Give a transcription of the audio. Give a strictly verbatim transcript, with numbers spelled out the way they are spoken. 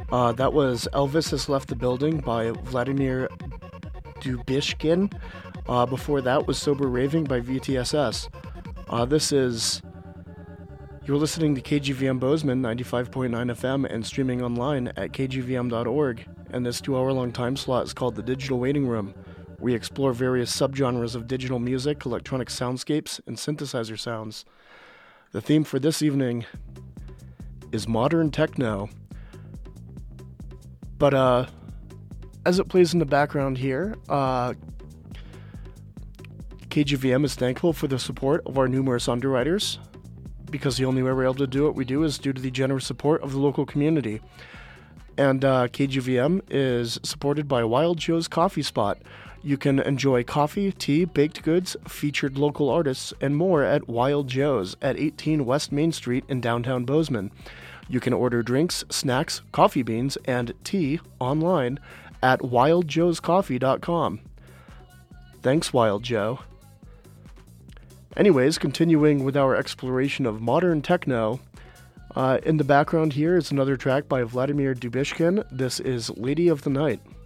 Uh, that was Elvis Has Left the Building by Vladimir Dubishkin. Uh, before that was Sober Raving by V T S S. Uh, this is... You're listening to K G V M Bozeman, ninety-five point nine F M, and streaming online at k g v m dot org. And this two-hour-long time slot is called The Digital Waiting Room. We explore various subgenres of digital music, electronic soundscapes, and synthesizer sounds. The theme for this evening is modern techno. But uh, as it plays in the background here, uh, K G V M is thankful for the support of our numerous underwriters, because the only way we're able to do what we do is due to the generous support of the local community. And uh, K G V M is supported by Wild Joe's Coffee Spot. You can enjoy coffee, tea, baked goods, featured local artists, and more at Wild Joe's at eighteen West Main Street in downtown Bozeman. You can order drinks, snacks, coffee beans, and tea online at wild joes coffee dot com. Thanks, Wild Joe. Anyways, continuing with our exploration of modern techno, uh, in the background here is another track by Vladimir Dubishkin. This is Lady of the Night.